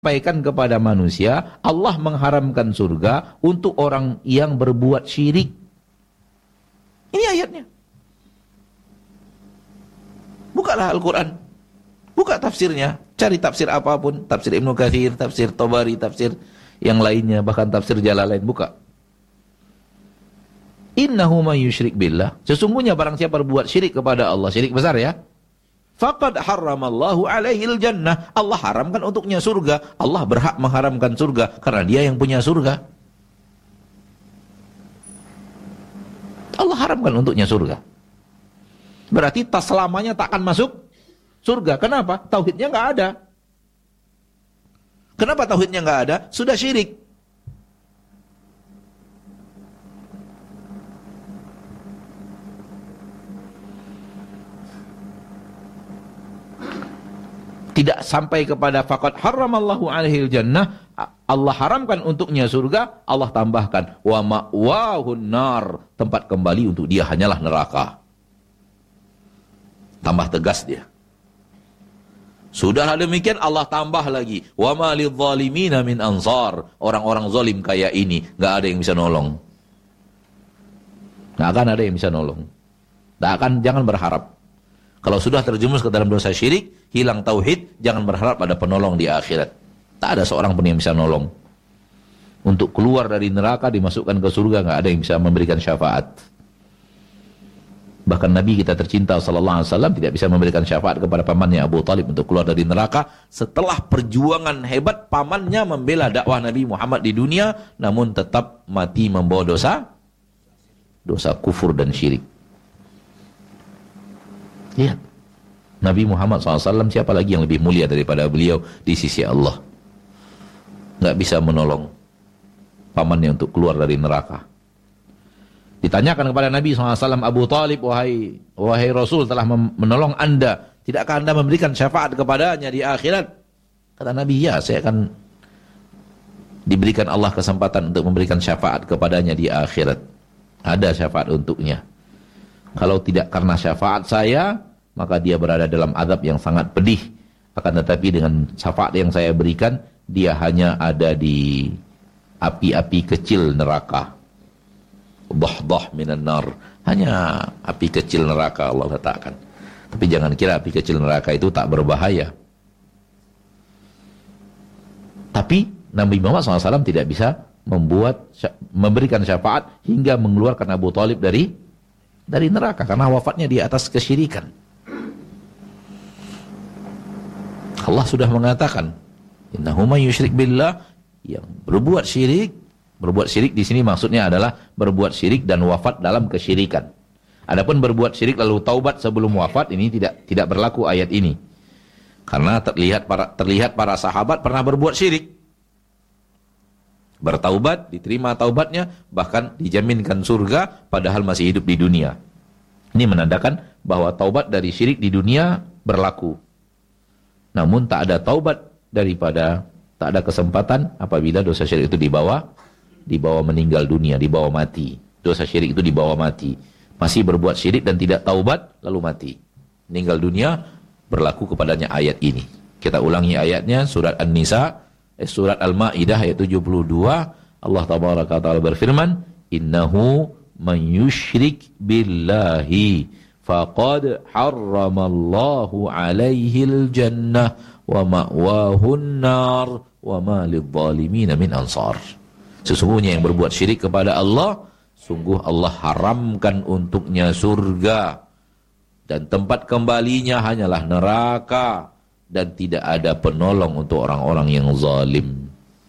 sampaikan kepada manusia, Allah mengharamkan surga untuk orang yang berbuat syirik. Ini ayatnya. Bukalah Al-Quran, buka tafsirnya, cari tafsir apapun, tafsir Ibnu Katsir, tafsir Tabari, tafsir yang lainnya, bahkan tafsir Jalalain, buka. Innahu may yusyrik billah, sesungguhnya barang siapa berbuat syirik kepada Allah, syirik besar ya, faqad harramallahu alaihil jannah, Allah haramkan untuknya surga. Allah berhak mengharamkan surga karena dia yang punya surga. Allah haramkan untuknya surga. Berarti tak selamanya tak akan masuk surga. Kenapa? Tauhidnya nggak ada. Kenapa tauhidnya nggak ada? Sudah syirik. Tidak sampai kepada faqad harramallahu alaihil jannah, Allah haramkan untuknya surga, Allah tambahkan wa ma'wahun nar, tempat kembali untuk dia hanyalah neraka. Tambah tegas dia. Sudahlah demikian, Allah tambah lagi wa ma lidzalimina min ansar, orang-orang zalim kayak ini enggak ada yang bisa nolong. Enggak akan ada yang bisa nolong. Enggak akan, jangan berharap. Kalau sudah terjerumus ke dalam dosa syirik, hilang tauhid, jangan berharap ada penolong di akhirat. Tak ada seorang pun yang bisa nolong. Untuk keluar dari neraka, dimasukkan ke surga, enggak ada yang bisa memberikan syafaat. Bahkan Nabi kita tercinta sallallahu alaihi wasallam tidak bisa memberikan syafaat kepada pamannya Abu Talib untuk keluar dari neraka setelah perjuangan hebat pamannya membela dakwah Nabi Muhammad di dunia, namun tetap mati membawa dosa kufur dan syirik. Lihat, Nabi Muhammad SAW, siapa lagi yang lebih mulia daripada beliau di sisi Allah? Nggak bisa menolong pamannya untuk keluar dari neraka. Ditanyakan kepada Nabi SAW, Abu Talib, wahai Rasul, telah menolong anda, tidakkah anda memberikan syafaat kepadanya di akhirat? Kata Nabi, ya, saya akan diberikan Allah kesempatan untuk memberikan syafaat kepadanya di akhirat. Ada syafaat untuknya. Kalau tidak karena syafaat saya, maka dia berada dalam azab yang sangat pedih. Akan tetapi dengan syafaat yang saya berikan, dia hanya ada di api-api kecil neraka. Dhah minan nar, hanya api kecil neraka Allah letakkan. Tapi jangan kira api kecil neraka itu tak berbahaya. Tapi Nabi Muhammad SAW tidak bisa memberikan syafaat hingga mengeluarkan Abu Talib dari neraka karena wafatnya di atas kesyirikan. Allah sudah mengatakan, innahu may yusyrik billah, yang berbuat syirik di sini maksudnya adalah berbuat syirik dan wafat dalam kesyirikan. Adapun berbuat syirik lalu taubat sebelum wafat, ini tidak berlaku ayat ini. Karena terlihat para sahabat pernah berbuat syirik. Bertaubat, diterima taubatnya, bahkan dijaminkan surga padahal masih hidup di dunia. Ini menandakan bahwa taubat dari syirik di dunia berlaku. Namun tak ada taubat tak ada kesempatan apabila dosa syirik itu dibawa meninggal dunia, dibawa mati. Dosa syirik itu dibawa mati. Masih berbuat syirik dan tidak taubat, lalu mati. Meninggal dunia, berlaku kepadanya ayat ini. Kita ulangi ayatnya, surat An-Nisa, surat Al-Ma'idah ayat 72. Allah tabaraka wa ta'ala berfirman, innahu man yusyrik billahi faqad harramallahu alaihil jannah wa ma'wahun nar wa ma lidzalimina min ansar. Sesungguhnya yang berbuat syirik kepada Allah, sungguh Allah haramkan untuknya surga dan tempat kembalinya hanyalah neraka dan tidak ada penolong untuk orang-orang yang zalim.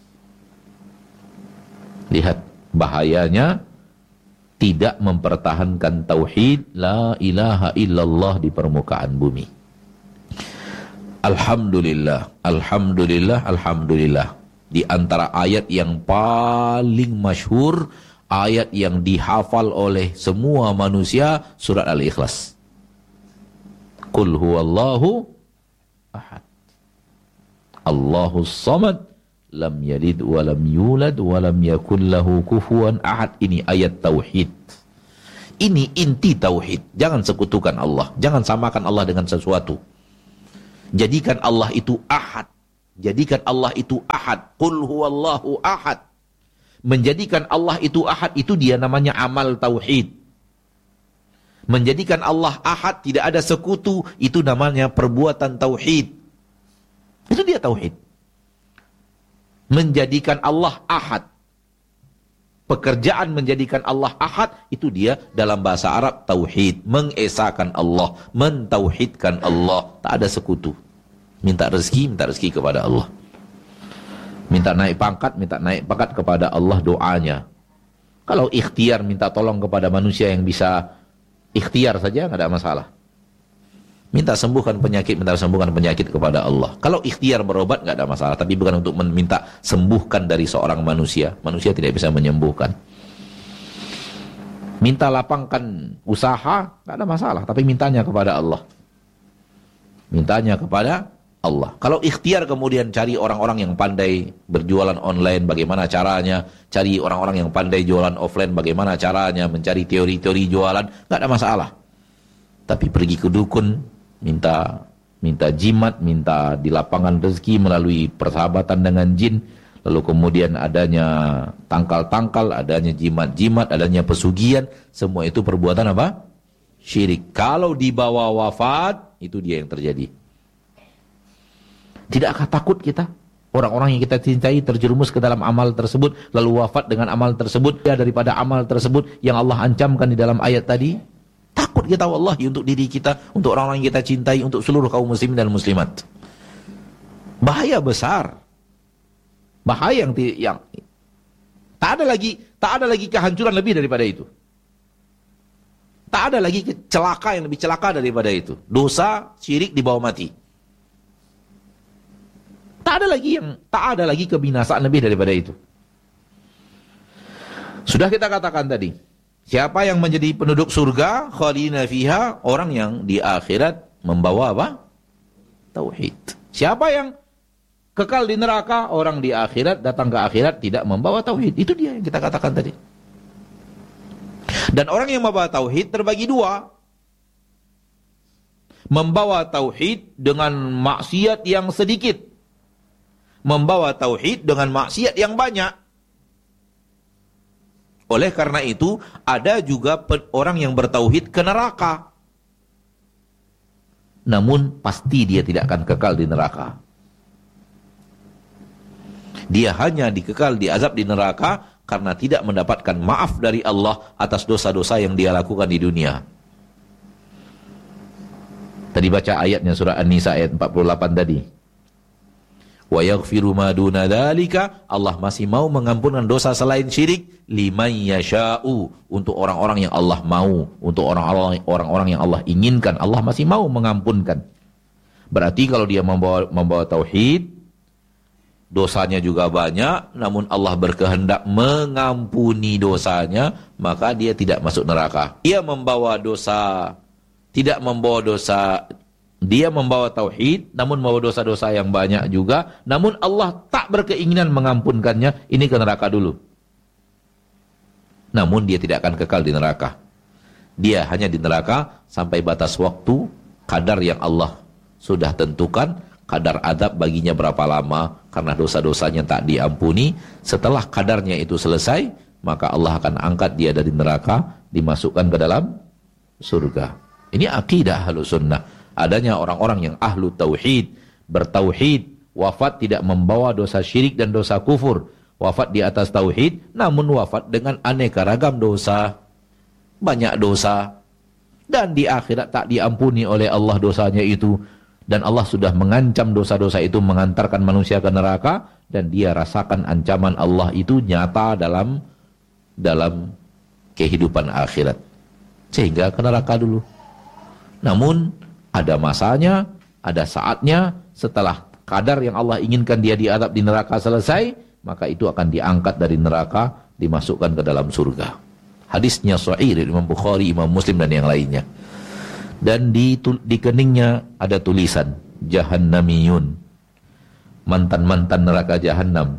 Lihat bahayanya tidak mempertahankan tauhid la ilaha illallah di permukaan bumi. Alhamdulillah, alhamdulillah, alhamdulillah. Di antara ayat yang paling masyhur, ayat yang dihafal oleh semua manusia, surat Al-Ikhlas. Qul huwallahu ahad, Allahus samad, lam yalid wa lam yulad wa lam yakul lahu kufuwan ahad. Ini ayat tauhid. Ini inti tauhid. Jangan sekutukan Allah, jangan samakan Allah dengan sesuatu. Jadikan Allah itu ahad. Jadikan Allah itu ahad. Qul huwallahu ahad. Menjadikan Allah itu ahad, itu dia namanya amal tauhid. Menjadikan Allah ahad, tidak ada sekutu, itu namanya perbuatan tauhid. Itu dia tauhid. Menjadikan Allah ahad. Pekerjaan menjadikan Allah ahad, itu dia dalam bahasa Arab tauhid. Mengesahkan Allah, mentauhidkan Allah. Tak ada sekutu. Minta rezeki kepada Allah. Minta naik pangkat kepada Allah doanya. Kalau ikhtiar minta tolong kepada manusia yang bisa ikhtiar saja, nggak ada masalah. Minta sembuhkan penyakit kepada Allah. Kalau ikhtiar berobat nggak ada masalah, tapi bukan untuk meminta sembuhkan dari seorang manusia. Manusia tidak bisa menyembuhkan. Minta lapangkan usaha nggak ada masalah, tapi mintanya kepada Allah. Mintanya kepada Allah. Kalau ikhtiar kemudian cari orang-orang yang pandai berjualan online, bagaimana caranya? Cari orang-orang yang pandai jualan offline, bagaimana caranya? Mencari teori-teori jualan, nggak ada masalah. Tapi pergi ke dukun, minta jimat, minta di lapangan rezeki melalui persahabatan dengan jin, lalu kemudian adanya tangkal-tangkal, adanya jimat-jimat, adanya pesugihan, semua itu perbuatan apa? Syirik. Kalau dibawa wafat, itu dia yang terjadi. Tidakkah takut kita? Orang-orang yang kita cintai terjerumus ke dalam amal tersebut, lalu wafat dengan amal tersebut, ya daripada amal tersebut yang Allah ancamkan di dalam ayat tadi. Takut kita wallahi untuk diri kita, untuk orang-orang yang kita cintai, untuk seluruh kaum muslimin dan muslimat. Bahaya besar. Bahaya yang tak ada lagi kehancuran lebih daripada itu. Tak ada lagi celaka yang lebih celaka daripada itu. Dosa syirik dibawa mati. Tak ada lagi kebinasaan lebih daripada itu. Sudah kita katakan tadi, siapa yang menjadi penduduk surga, khalidina fiha, orang yang di akhirat membawa apa? Tauhid. Siapa yang kekal di neraka, orang di akhirat datang ke akhirat tidak membawa tauhid. Itu dia yang kita katakan tadi. Dan orang yang membawa tauhid terbagi dua. Membawa tauhid dengan maksiat yang sedikit. Membawa tauhid dengan maksiat yang banyak. Oleh karena itu, ada juga orang yang bertauhid ke neraka. Namun pasti dia tidak akan kekal di neraka. Dia hanya dikekal di azab di neraka karena tidak mendapatkan maaf dari Allah atas dosa-dosa yang dia lakukan di dunia. Tadi baca ayatnya surah An-Nisa ayat 48 tadi. Wa yaghfiru ma duna dzalika, Allah masih mau mengampunkan dosa selain syirik liman yasha'u, untuk orang-orang yang Allah mau, untuk orang-orang yang Allah inginkan, Allah masih mau mengampunkan. Berarti kalau dia membawa tauhid, dosanya juga banyak, namun Allah berkehendak mengampuni dosanya, maka dia tidak masuk neraka. Dia membawa dosa, tidak membawa dosa, dia membawa tauhid, namun membawa dosa-dosa yang banyak juga, namun Allah tak berkeinginan mengampunkannya, ini ke neraka dulu. Namun dia tidak akan kekal di neraka. Dia hanya di neraka sampai batas waktu, kadar yang Allah sudah tentukan, kadar adab baginya berapa lama, karena dosa-dosanya tak diampuni. Setelah kadarnya itu selesai, maka Allah akan angkat dia dari neraka, dimasukkan ke dalam surga. Ini akidah Ahlus Sunnah. Adanya orang-orang yang ahlu tauhid, bertauhid, wafat tidak membawa dosa syirik dan dosa kufur. Wafat di atas tauhid, namun wafat dengan aneka ragam dosa. Banyak dosa. Dan di akhirat tak diampuni oleh Allah dosanya itu. Dan Allah sudah mengancam dosa-dosa itu mengantarkan manusia ke neraka. Dan dia rasakan ancaman Allah itu nyata dalam kehidupan akhirat. Sehingga ke neraka dulu. Namun ada masanya, ada saatnya, setelah kadar yang Allah inginkan dia diadab di neraka selesai, maka itu akan diangkat dari neraka, dimasukkan ke dalam surga. Hadisnya sahih dari Imam Bukhari, Imam Muslim dan yang lainnya. Dan di keningnya ada tulisan Jahannamiyun, mantan-mantan neraka Jahannam.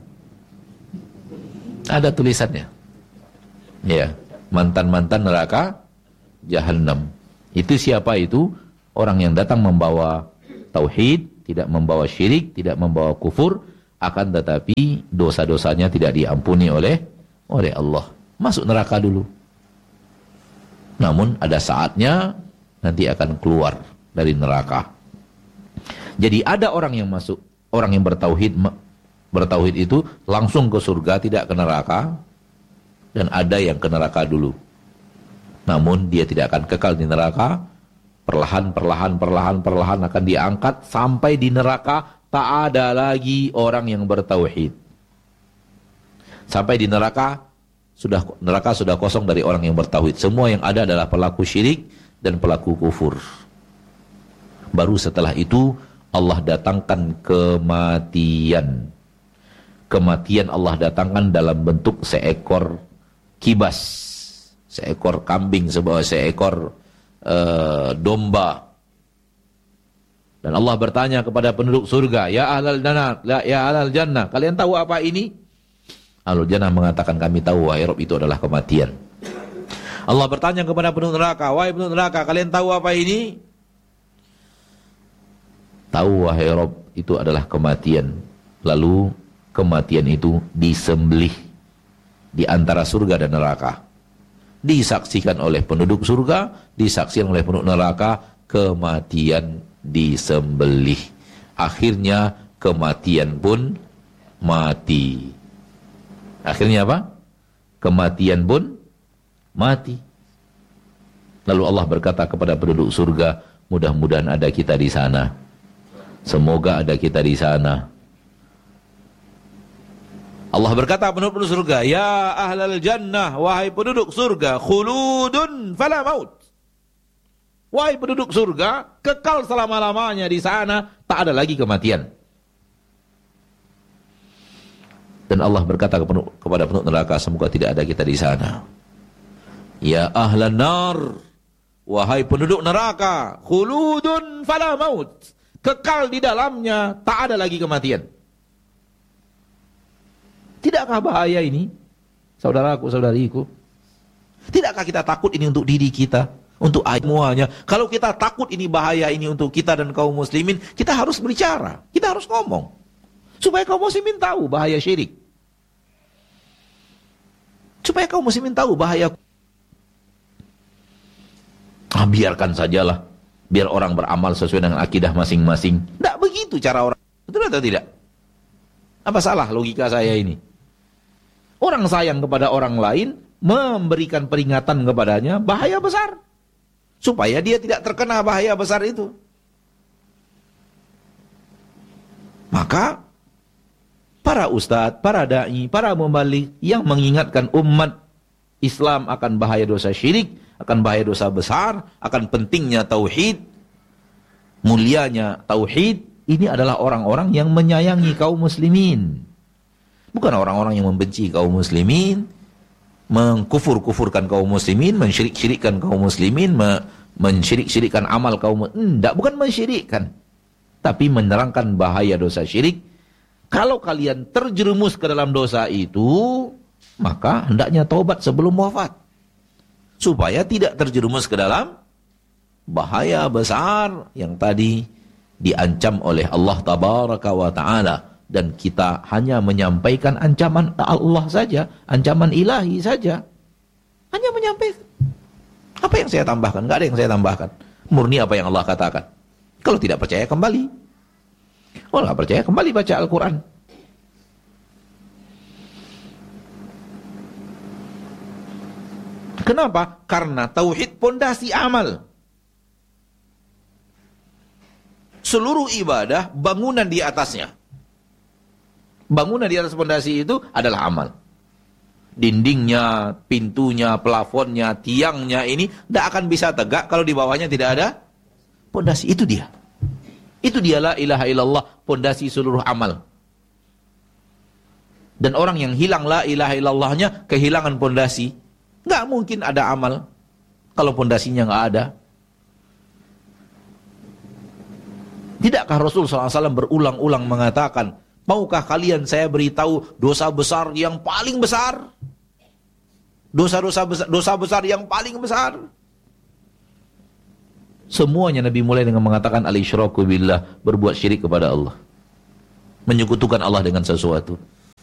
Ada tulisannya. Ya, mantan-mantan neraka Jahannam. Itu siapa itu? Orang yang datang membawa tauhid, tidak membawa syirik, tidak membawa kufur, akan tetapi dosa-dosanya tidak diampuni oleh Allah. Masuk neraka dulu. Namun ada saatnya nanti akan keluar dari neraka. Jadi ada orang yang masuk, orang yang bertauhid itu langsung ke surga, tidak ke neraka, dan ada yang ke neraka dulu. Namun dia tidak akan kekal di neraka, perlahan akan diangkat sampai di neraka tak ada lagi orang yang bertauhid. Sampai di neraka sudah kosong dari orang yang bertauhid. Semua yang ada adalah pelaku syirik dan pelaku kufur. Baru setelah itu Allah datangkan kematian. Kematian Allah datangkan dalam bentuk seekor kibas, seekor kambing, seekor domba. Dan Allah bertanya kepada penduduk surga, ya ahlal jannah, kalian tahu apa ini? Ahlul jannah mengatakan, kami tahu wahai Rabb, itu adalah kematian. Allah bertanya kepada penduduk neraka, wahai penduduk neraka, kalian tahu apa ini? Tahu wahai Rabb, itu adalah kematian. Lalu kematian itu disembelih di antara surga dan neraka. Disaksikan oleh penduduk surga, disaksikan oleh penduduk neraka, kematian disembelih. Akhirnya kematian pun mati. Akhirnya apa? Kematian pun mati. Lalu Allah berkata kepada penduduk surga, mudah-mudahan ada kita di sana. Semoga ada kita di sana. Allah berkata penduduk surga, ya ahlal jannah, wahai penduduk surga, khuludun fala maut. Wahai penduduk surga, kekal selama-lamanya di sana, tak ada lagi kematian. Dan Allah berkata kepada penduduk neraka, semoga tidak ada kita di sana. Ya ahlan nar, wahai penduduk neraka, khuludun fala maut. Kekal di dalamnya, tak ada lagi kematian. Tidakkah bahaya ini, saudaraku, saudariku? Tidakkah kita takut ini untuk diri kita, untuk semuanya? Kalau kita takut ini bahaya ini untuk kita dan kaum muslimin, kita harus berbicara, kita harus ngomong, supaya kaum muslimin tahu bahaya syirik, supaya kaum muslimin tahu bahaya. Biarkan sajalah, biar orang beramal sesuai dengan akidah masing-masing. Tidak begitu cara orang, betul atau tidak? Apa salah logika saya ini? Orang sayang kepada orang lain, memberikan peringatan kepadanya, bahaya besar. Supaya dia tidak terkena bahaya besar itu. Maka, para ustadz, para da'i, para mubalik yang mengingatkan umat Islam akan bahaya dosa syirik, akan bahaya dosa besar, akan pentingnya tauhid, mulianya tauhid, ini adalah orang-orang yang menyayangi kaum muslimin. Bukan orang-orang yang membenci kaum muslimin, mengkufur-kufurkan kaum muslimin, mensyirik-syirikkan kaum muslimin, mensyirik-syirikkan amal kaum muslimin. Tidak, bukan mensyirikkan, tapi menerangkan bahaya dosa syirik. Kalau kalian terjerumus ke dalam dosa itu, maka hendaknya taubat sebelum wafat, supaya tidak terjerumus ke dalam bahaya besar yang tadi diancam oleh Allah Tabaraka wa Ta'ala. Dan kita hanya menyampaikan ancaman Allah saja, ancaman ilahi saja. Hanya menyampaikan. Apa yang saya tambahkan? Enggak ada yang saya tambahkan. Murni apa yang Allah katakan. Kalau tidak percaya, kembali. Kalau nggak percaya, kembali baca Al-Quran. Kenapa? Karena tauhid pondasi amal. Seluruh ibadah, bangunan di atasnya. Bangunan di atas pondasi itu adalah amal. Dindingnya, pintunya, plafonnya, tiangnya ini tidak akan bisa tegak kalau di bawahnya tidak ada pondasi. Itu dia. Itu dia la ilaha illallah, pondasi seluruh amal. Dan orang yang hilang la ilaha illallahnya, kehilangan pondasi. Nggak mungkin ada amal kalau pondasinya nggak ada. Tidakkah Rasul SAW berulang-ulang mengatakan, maukah kalian saya beritahu dosa besar yang paling besar? Dosa besar yang paling besar. Semuanya Nabi mulai dengan mengatakan al-isyraku billah, berbuat syirik kepada Allah. Menyekutukan Allah dengan sesuatu.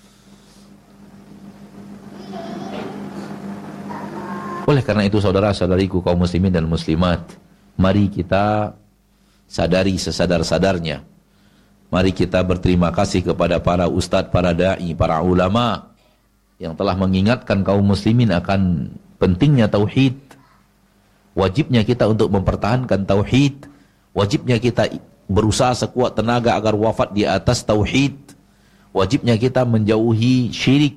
Oleh karena itu saudara-saudariku kaum muslimin dan muslimat, mari kita sadari sesadar-sadarnya. Mari kita berterima kasih kepada para ustadz, para da'i, para ulama yang telah mengingatkan kaum muslimin akan pentingnya tauhid. Wajibnya kita untuk mempertahankan tauhid. Wajibnya kita berusaha sekuat tenaga agar wafat di atas tauhid. Wajibnya kita menjauhi syirik.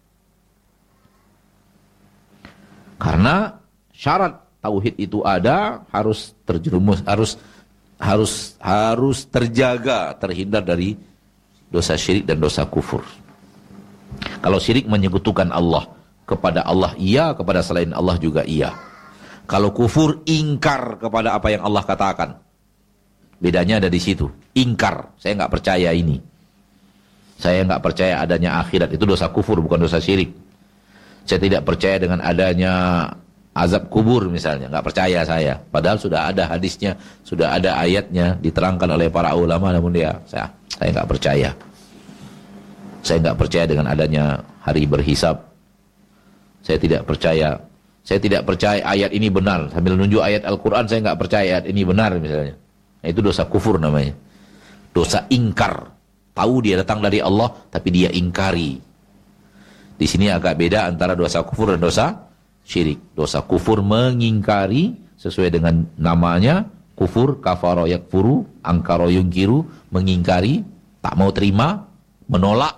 Karena syarat tauhid itu ada, harus terjerumus, harus terjaga, terhindar dari dosa syirik dan dosa kufur. Kalau syirik menyekutukan Allah, kepada Allah iya, kepada selain Allah juga iya. Kalau kufur, ingkar kepada apa yang Allah katakan. Bedanya ada di situ. Ingkar, saya nggak percaya ini. Saya nggak percaya adanya akhirat. Itu dosa kufur, bukan dosa syirik. Saya tidak percaya dengan adanya azab kubur misalnya. Nggak percaya saya. Padahal sudah ada hadisnya, sudah ada ayatnya, diterangkan oleh para ulama. Namun saya nggak percaya. Saya nggak percaya dengan adanya hari berhisab. Saya tidak percaya. Saya tidak percaya ayat ini benar. Sambil nunjuk ayat Al-Quran, saya nggak percaya ayat ini benar misalnya. Nah, itu dosa kufur namanya. Dosa ingkar. Tahu dia datang dari Allah, tapi dia ingkari. Di sini agak beda antara dosa kufur dan dosa syirik. Dosa kufur mengingkari sesuai dengan namanya. Kufur, kafaro yakfuru, angkaro yungkiru, mengingkari, tak mau terima, menolak.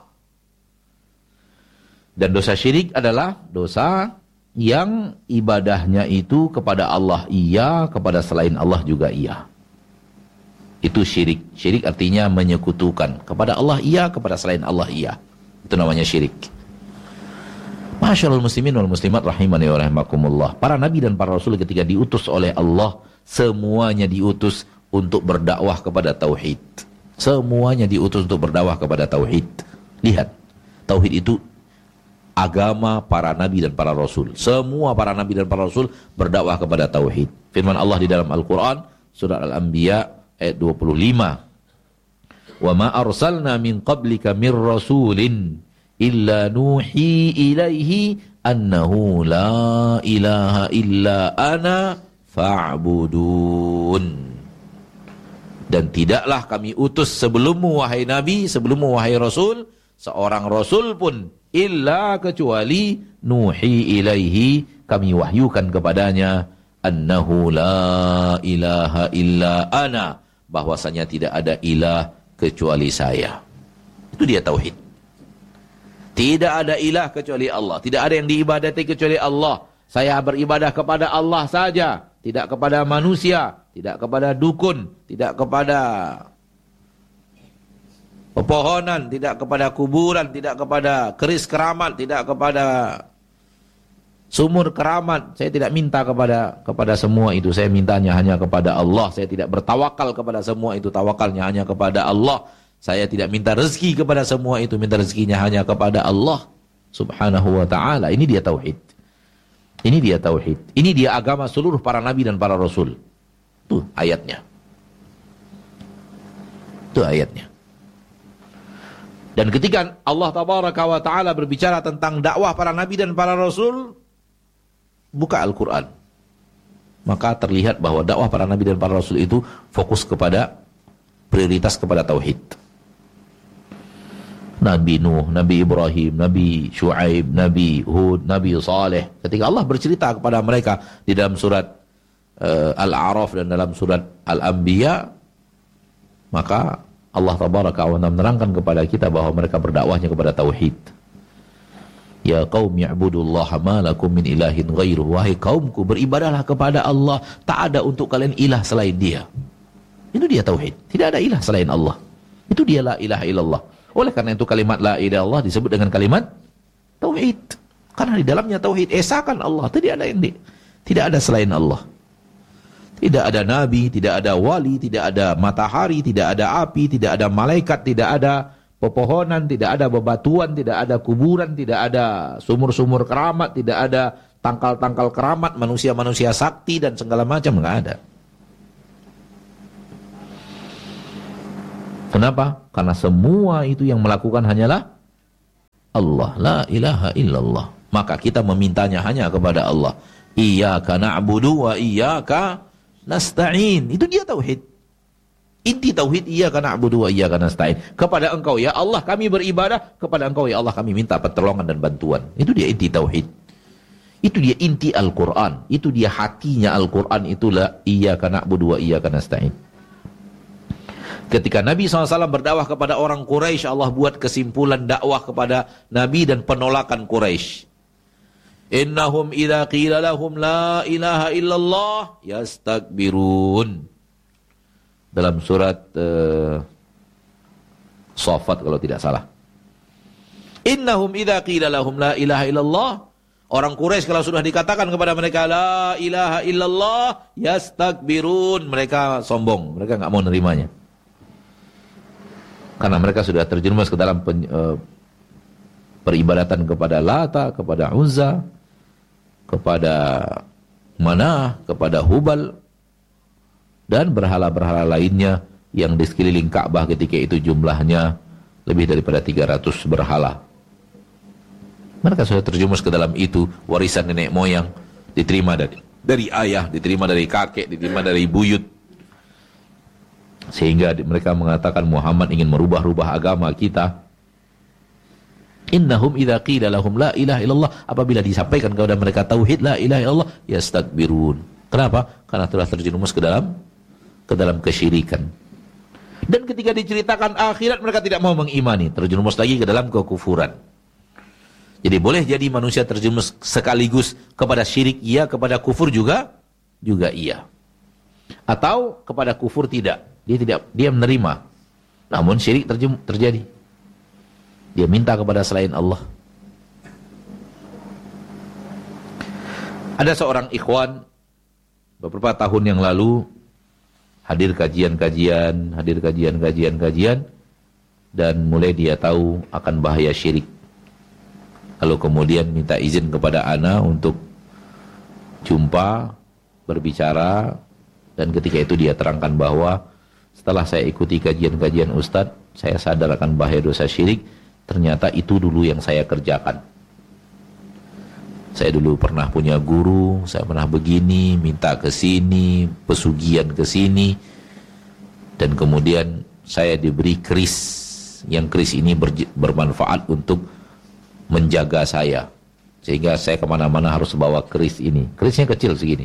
Dan dosa syirik adalah dosa yang ibadahnya itu kepada Allah iya, kepada selain Allah juga iya. Itu syirik. Syirik artinya menyekutukan. Kepada Allah iya, kepada selain Allah iya. Itu namanya syirik. Masyaallah muslimin wal muslimat rahimani wa rahimakumullah. Para nabi dan para rasul ketika diutus oleh Allah, semuanya diutus untuk berdakwah kepada tauhid. Semuanya diutus untuk berdakwah kepada tauhid. Lihat, tauhid itu agama para nabi dan para rasul. Semua para nabi dan para rasul berdakwah kepada tauhid. Firman Allah di dalam Al-Quran, surah Al-Anbiya ayat 25. Wa ma arsalna min qablika mir rasulin illa nuhi ilaihi annahu la ilaha illa ana fa'budun. Dan tidaklah kami utus sebelummu wahai nabi, sebelummu wahai rasul, seorang rasul pun illa kecuali nuhi ilaihi, kami wahyukan kepadanya, annahu la ilaha illa ana, bahwasanya tidak ada ilah kecuali saya. Itu dia tauhid. Tidak ada ilah kecuali Allah. Tidak ada yang diibadati kecuali Allah. Saya beribadah kepada Allah saja, tidak kepada manusia, tidak kepada dukun, tidak kepada pepohonan, tidak kepada kuburan, tidak kepada keris keramat, tidak kepada sumur keramat. Saya tidak minta kepada semua itu. Saya mintanya hanya kepada Allah. Saya tidak bertawakal kepada semua itu. Tawakalnya hanya kepada Allah. Saya tidak minta rezeki kepada semua itu. Minta rezekinya hanya kepada Allah subhanahu wa ta'ala. Ini dia tauhid. Ini dia tauhid. Ini dia agama seluruh para nabi dan para rasul. Tuh ayatnya. Tuh ayatnya. Dan ketika Allah tabaraka wa ta'ala berbicara tentang dakwah para nabi dan para rasul, buka Al-Quran, maka terlihat bahwa dakwah para nabi dan para rasul itu fokus kepada prioritas kepada tauhid. Nabi Nuh, Nabi Ibrahim, Nabi Shu'aib, Nabi Hud, Nabi Saleh. Ketika Allah bercerita kepada mereka di dalam surat Al-A'raf dan dalam surat Al-Anbiya, maka Allah tabaraka wa ta'ala menerangkan kepada kita bahwa mereka berdakwahnya kepada tauhid. Ya qaum ya'budullaha ma lakum min ilahin ghairuh. Wahai kaumku, beribadahlah kepada Allah, tak ada untuk kalian ilah selain dia. Itu dia tauhid. Tidak ada ilah selain Allah. Itu dia la ilaha illallah. Oleh karena itu kalimat la ilaha illallah disebut dengan kalimat tauhid. Karena di dalamnya tauhid, esakan Allah, tidak ada selain Allah. Tidak ada nabi, tidak ada wali, tidak ada matahari, tidak ada api, tidak ada malaikat, tidak ada pepohonan, tidak ada bebatuan, tidak ada kuburan, tidak ada sumur-sumur keramat, tidak ada tangkal-tangkal keramat, manusia-manusia sakti dan segala macam, enggak ada. Kenapa? Karena semua itu yang melakukan hanyalah Allah. La ilaha illallah. Maka kita memintanya hanya kepada Allah. Iyyaka na'budu wa iyyaka nasta'in. Itu dia tauhid. Inti tauhid, iyyaka na'budu wa iyyaka nasta'in. Kepada engkau ya Allah kami beribadah, kepada engkau ya Allah kami minta pertolongan dan bantuan. Itu dia inti tauhid. Itu dia inti Al-Quran. Itu dia hatinya Al-Quran. Itulah iyyaka na'budu wa iyyaka nasta'in. Ketika Nabi SAW berdakwah kepada orang Quraisy, Allah buat kesimpulan dakwah kepada Nabi dan penolakan Quraisy. Innahum idza qila lahum la ilaha illallah yastakbirun. Dalam surat Shafat kalau tidak salah. Innahum idza qila lahum la ilaha illallah, orang Quraisy kalau sudah dikatakan kepada mereka la ilaha illallah yastakbirun, mereka sombong, mereka enggak mau nerimanya. Karena mereka sudah terjerumus ke dalam peribadatan kepada Lata, kepada Uzza, kepada Manah, kepada Hubal, dan berhala-berhala lainnya yang di sekeliling Ka'bah ketika itu jumlahnya lebih daripada 300 berhala. Mereka sudah terjerumus ke dalam itu, warisan nenek moyang, diterima dari ayah, diterima dari kakek, diterima dari buyut. Sehingga mereka mengatakan Muhammad ingin merubah-rubah agama kita. Innahum idza qila lahum la ilaha illallah, apabila disampaikan kepada mereka tauhid la ilaha illallah yastakbirun. Kenapa? Karena telah terjerumus ke dalam kesyirikan. Dan ketika diceritakan akhirat mereka tidak mau mengimani, terjerumus lagi ke dalam kekufuran. Jadi boleh jadi manusia terjerumus sekaligus kepada syirik iya, kepada kufur juga iya. Atau kepada kufur tidak. Dia menerima. Namun syirik terjadi. Dia minta kepada selain Allah. Ada seorang ikhwan beberapa tahun yang lalu hadir kajian-kajian dan mulai dia tahu akan bahaya syirik. Lalu kemudian minta izin kepada ana untuk jumpa, berbicara, dan ketika itu dia terangkan bahwa setelah saya ikuti kajian-kajian Ustadz, saya sadar akan bahaya dosa syirik. Ternyata itu dulu yang saya kerjakan. Saya dulu pernah punya guru, saya pernah begini, minta ke sini, pesugihan ke sini, dan kemudian saya diberi keris, yang keris ini bermanfaat untuk menjaga saya, sehingga saya kemana-mana harus bawa keris ini. Kerisnya kecil segini.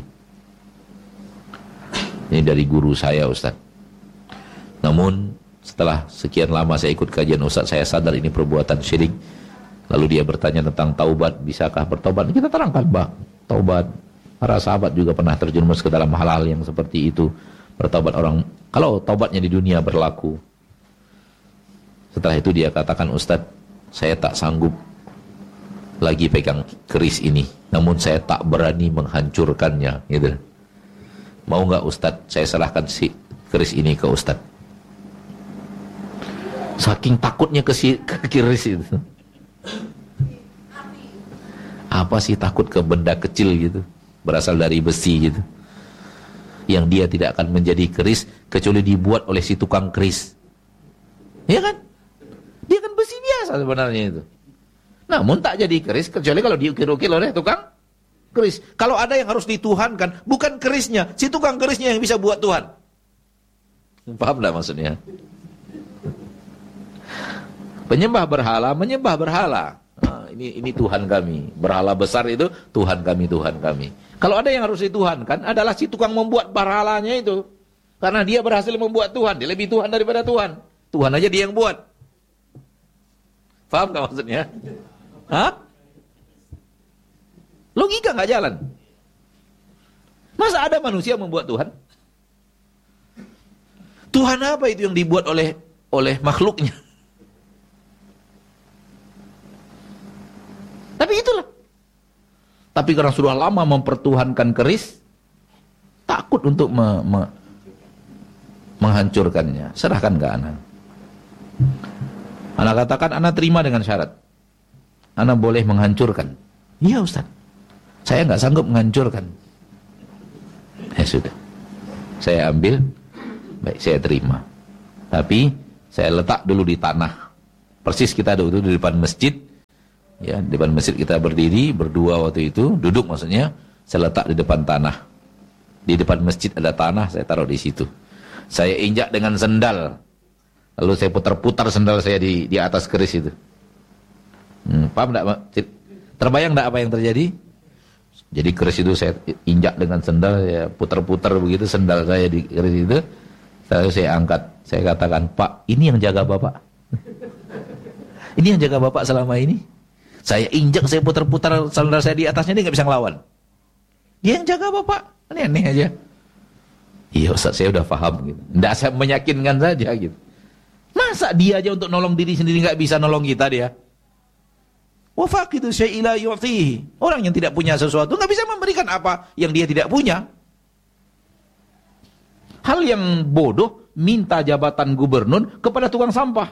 Ini dari guru saya, Ustaz. Namun setelah sekian lama saya ikut kajian Ustaz, saya sadar ini perbuatan syirik. Lalu dia bertanya tentang taubat, bisakah bertaubat? Kita terangkan, Bang, taubat. Para sahabat juga pernah terjerumus ke dalam hal-hal yang seperti itu. Bertaubat orang, kalau taubatnya di dunia berlaku. Setelah itu dia katakan, Ustaz, saya tak sanggup lagi pegang keris ini, namun saya tak berani menghancurkannya, gitu. Mau nggak Ustaz, saya serahkan si keris ini ke Ustaz. Saking takutnya ke keris itu. Apa sih takut ke benda kecil gitu, berasal dari besi gitu, yang dia tidak akan menjadi keris kecuali dibuat oleh si tukang keris, ya kan? Dia kan besi biasa sebenarnya itu. Namun tak jadi keris kecuali kalau diukir-ukir oleh tukang keris. Kalau ada yang harus dituhankan, bukan kerisnya, si tukang kerisnya yang bisa buat Tuhan. Paham tak maksudnya? Penyembah berhala, menyembah berhala. Nah, ini Tuhan kami. Berhala besar itu Tuhan kami, Tuhan kami. Kalau ada yang harus dituhankan adalah si tukang membuat berhalanya itu. Karena dia berhasil membuat Tuhan, dia lebih Tuhan daripada Tuhan. Tuhan aja dia yang buat. Paham tak maksudnya? Hah? Logika nggak jalan. Masa ada manusia membuat Tuhan? Tuhan apa itu yang dibuat oleh makhluknya? Tapi itulah. Tapi karena sudah lama mempertuhankan keris, takut untuk menghancurkannya. Serahkan ke anak. Anak katakan, anak terima dengan syarat. Anak boleh menghancurkan. Iya Ustaz, saya nggak sanggup menghancurkan. Ya sudah, saya ambil, baik saya terima. Tapi Saya letak dulu di tanah. Persis kita duduk di depan masjid. Ya, di depan masjid kita berdiri, berdua waktu itu, duduk maksudnya. Saya letak di depan tanah. Di depan masjid ada tanah, saya taruh di situ. Saya injak dengan sendal. Lalu saya putar-putar sendal saya di atas keris itu. Paham enggak? Terbayang enggak apa yang terjadi? Jadi keris itu saya injak dengan sendal, ya putar-putar begitu sendal saya di keris itu. Lalu saya angkat, saya katakan, "Pak, ini yang jaga Bapak." Ini yang jaga Bapak selama ini. Saya injak, saya putar-putar sandal saya di atasnya, dia nggak bisa ngelawan. Dia yang jaga Bapak. Aneh-aneh aja. Iya Ustaz, saya udah paham gitu. Nggak, saya meyakinkan saja gitu. Masa dia aja untuk nolong diri sendiri nggak bisa nolong kita dia? Wa faqidu syai'i la yu'tihi. Orang yang tidak punya sesuatu nggak bisa memberikan apa yang dia tidak punya. Hal yang bodoh, minta jabatan gubernur kepada tukang sampah.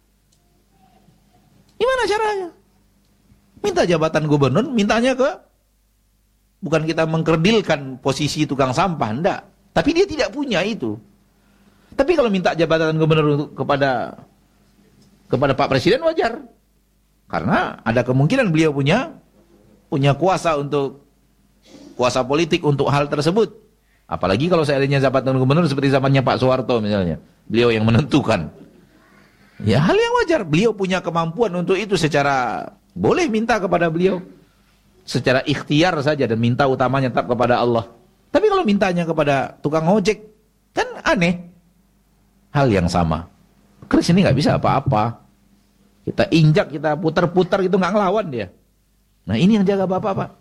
Gimana caranya? Minta jabatan gubernur, mintanya ke, bukan kita mengkerdilkan posisi tukang sampah, enggak. Tapi dia tidak punya itu. Tapi kalau minta jabatan gubernur kepada Pak Presiden wajar. Karena ada kemungkinan beliau punya kuasa politik untuk hal tersebut. Apalagi kalau seandainya jabatan gubernur seperti zamannya Pak Soeharto misalnya. Beliau yang menentukan. Ya hal yang wajar. Beliau punya kemampuan untuk itu secara, boleh minta kepada beliau. Secara ikhtiar saja dan minta utamanya tetap kepada Allah. Tapi kalau mintanya kepada tukang ojek, kan aneh. Hal yang sama. Keris ini nggak bisa apa-apa. Kita injak, kita putar-putar gitu nggak ngelawan dia. Nah ini yang jaga Bapak, Pak.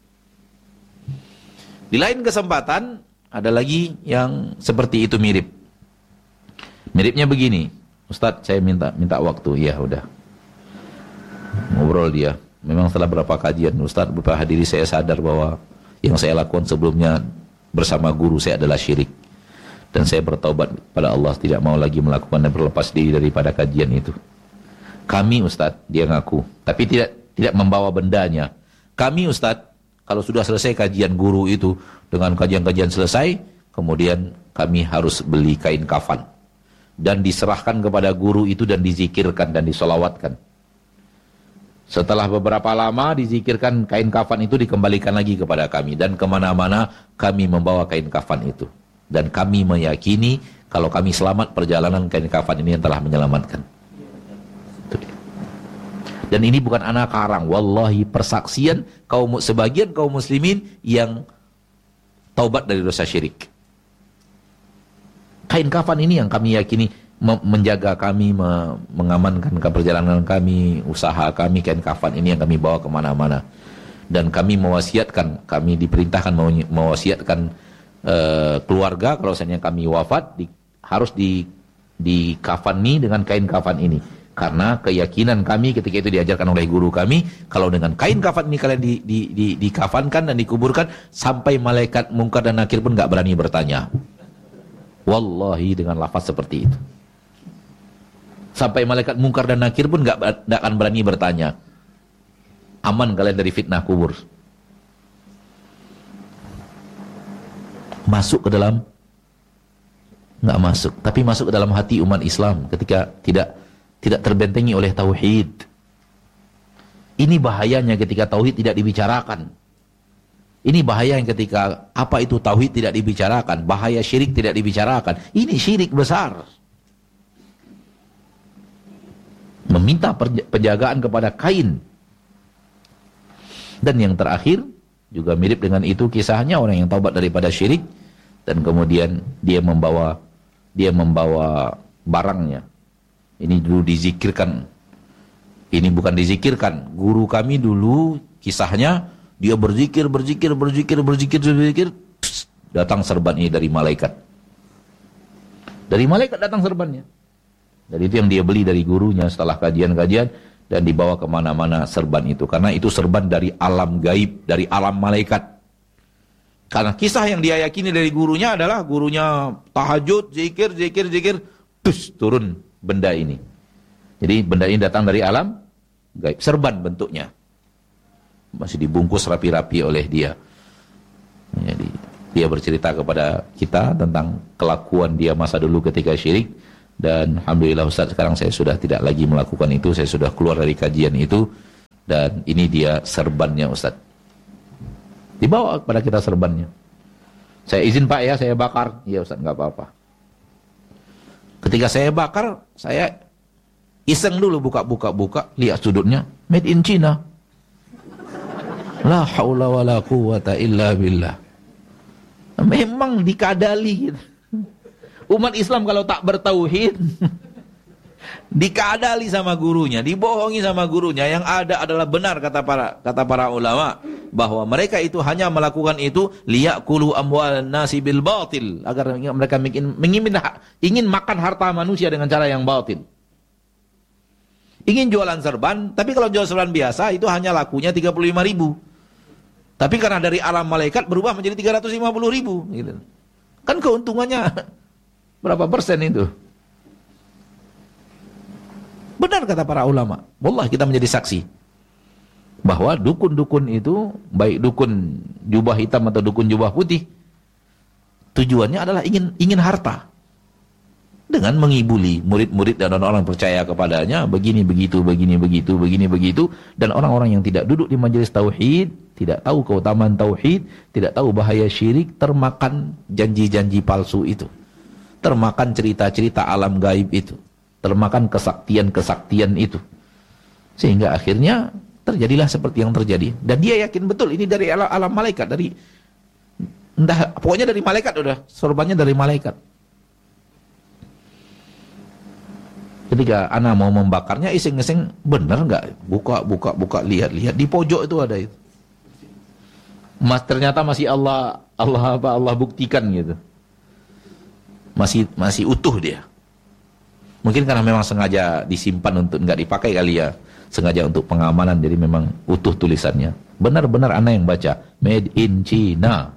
Di lain kesempatan ada lagi yang seperti itu mirip. Miripnya begini, Ustadz saya minta waktu, ya udah. Ngobrol dia. Memang setelah berapa kajian Ustadz, beberapa hadiri saya sadar bahwa yang saya lakukan sebelumnya bersama guru saya adalah syirik. Dan saya bertaubat pada Allah, tidak mau lagi melakukan dan berlepas diri daripada kajian itu. Kami Ustadz, dia ngaku, tapi tidak membawa bendanya. Kami Ustadz, kalau sudah selesai kajian guru itu, dengan kajian-kajian selesai, kemudian kami harus beli kain kafan. Dan diserahkan kepada guru itu dan dizikirkan dan disolawatkan. Setelah beberapa lama dizikirkan, kain kafan itu dikembalikan lagi kepada kami. Dan kemana-mana kami membawa kain kafan itu. Dan kami meyakini kalau kami selamat, perjalanan kain kafan ini yang telah menyelamatkan. Dan ini bukan anak karang, wallahi persaksian sebagian kaum muslimin yang taubat dari dosa syirik. Kain kafan ini yang kami yakini menjaga kami, mengamankan perjalanan kami, usaha kami. Kain kafan ini yang kami bawa kemana-mana. Dan kami mewasiatkan, kami diperintahkan mewasiatkan keluarga, kalau misalnya kami wafat, harus dikafani dengan kain kafan ini. Karena keyakinan kami ketika itu diajarkan oleh guru kami, kalau dengan kain kafan ini kalian dikafankan dan dikuburkan, sampai malaikat mungkar dan nakir pun gak berani bertanya. Wallahi, dengan lafaz seperti itu. Sampai malaikat mungkar dan nakir pun gak akan berani bertanya. Aman kalian dari fitnah kubur. Masuk ke dalam? Nggak masuk. Tapi masuk ke dalam hati umat Islam ketika tidak terbentengi oleh tauhid. Ini bahayanya ketika tauhid tidak dibicarakan. Ini bahaya yang ketika apa itu tauhid tidak dibicarakan, bahaya syirik tidak dibicarakan. Ini syirik besar. Meminta penjagaan kepada kain. Dan yang terakhir juga mirip dengan itu kisahnya, orang yang taubat daripada syirik dan kemudian dia membawa barangnya. Ini dulu dizikirkan. Ini bukan dizikirkan. Guru kami dulu kisahnya, dia berzikir. Datang serban ini dari malaikat. Dari malaikat datang serbannya. Dan itu yang dia beli dari gurunya setelah kajian-kajian. Dan dibawa kemana-mana serban itu. Karena itu serban dari alam gaib, dari alam malaikat. Karena kisah yang dia yakini dari gurunya adalah gurunya tahajud, zikir. Turun benda ini. Jadi benda ini datang dari alam gaib. Serban bentuknya. Masih dibungkus rapi-rapi oleh dia. Jadi dia bercerita kepada kita tentang kelakuan dia masa dulu ketika syirik. Dan alhamdulillah Ustaz, sekarang saya sudah tidak lagi melakukan itu, saya sudah keluar dari kajian itu. Dan ini dia serbannya Ustaz. Dibawa kepada kita serbannya. Saya izin Pak ya, saya bakar. Iya Ustaz, nggak apa-apa. Ketika saya bakar, saya iseng dulu buka, lihat sudutnya, made in China. La haula wala quwata illa billah. Memang dikadali. Umat Islam kalau tak bertauhid, dikadali sama gurunya, dibohongi sama gurunya. Yang ada adalah benar kata para ulama, bahwa mereka itu hanya melakukan itu liyakulu amwal nasi bil batil, agar mereka ingin makan harta manusia dengan cara yang batil. Ingin jualan serban, tapi kalau jual serban biasa itu hanya lakunya 35.000. Tapi karena dari alam malaikat berubah menjadi 350.000 gitu. Kan keuntungannya berapa persen itu? Benar kata para ulama. Wallah, kita menjadi saksi bahwa dukun-dukun itu, baik dukun jubah hitam atau dukun jubah putih, tujuannya adalah ingin harta. Dengan mengibuli murid-murid dan orang-orang percaya kepadanya, begini begitu, dan orang-orang yang tidak duduk di majelis tauhid, tidak tahu keutamaan tauhid, tidak tahu bahaya syirik, termakan janji-janji palsu itu, termakan cerita-cerita alam gaib itu, termakan kesaktian-kesaktian itu, sehingga akhirnya terjadilah seperti yang terjadi. Dan dia yakin betul ini dari alam malaikat, pokoknya dari malaikat, udah sorbannya dari malaikat. Ketika ana mau membakarnya, iseng-iseng, bener nggak? Buka, lihat di pojok itu ada itu. Ternyata masih Allah buktikan gitu. Masih utuh dia. Mungkin karena memang sengaja disimpan untuk nggak dipakai kali ya, sengaja untuk pengamanan, jadi memang utuh tulisannya. Benar-benar ana yang baca, made in China.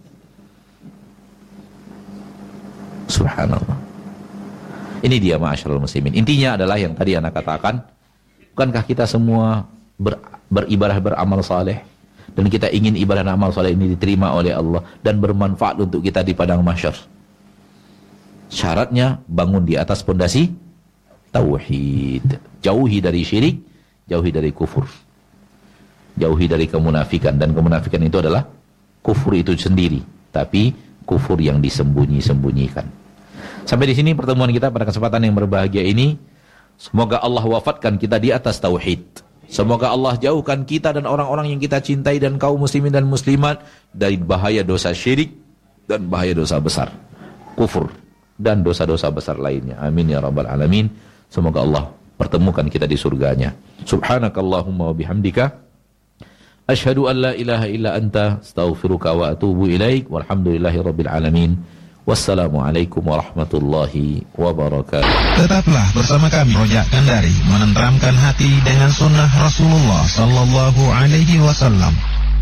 Subhanallah. Ini dia ma'asyiral muslimin. Intinya adalah yang tadi anak katakan, bukankah kita semua beribadah, beramal saleh, dan kita ingin ibadah dan amal saleh ini diterima oleh Allah dan bermanfaat untuk kita di padang mahsyar. Syaratnya bangun di atas pondasi tauhid. Jauhi dari syirik, jauhi dari kufur. Jauhi dari kemunafikan, dan kemunafikan itu adalah kufur itu sendiri, tapi kufur yang disembunyi-sembunyikan. Sampai di sini pertemuan kita pada kesempatan yang berbahagia ini. Semoga Allah wafatkan kita di atas tauhid. Semoga Allah jauhkan kita dan orang-orang yang kita cintai dan kaum muslimin dan muslimat dari bahaya dosa syirik dan bahaya dosa besar, kufur dan dosa-dosa besar lainnya. Amin ya rabbal alamin. Semoga Allah pertemukan kita di surganya. Subhanakallahumma wa bihamdika, asyhadu an la ilaha illa anta, astaghfiruka wa atubu ilaik. Walhamdulillahi rabbil alamin. Wassalamualaikum warahmatullahi wabarakatuh. Tetaplah bersama kami Rojak Kendari, menenteramkan hati dengan sunnah Rasulullah Sallallahu Alaihi Wasallam.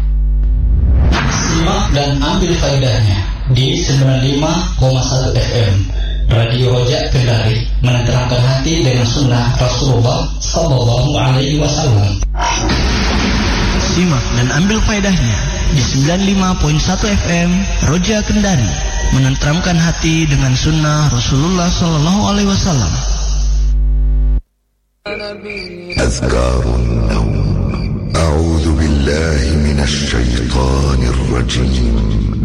Simak dan ambil faedahnya di 95,1 FM Radio Rojak Kendari, menenteramkan hati dengan sunnah Rasulullah Sallallahu Alaihi Wasallam. Simak dan ambil faedahnya di 95.1 FM Rojak Kendari, menenteramkan hati dengan sunnah Rasulullah Sallallahu Alaihi Wasallam. Azkarun Naum. A'udzu billahi minasy syaithanir rajim.